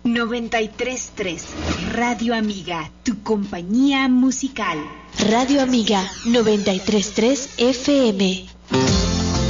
93.3 Radio Amiga, tu compañía musical. Radio Amiga 93.3 FM.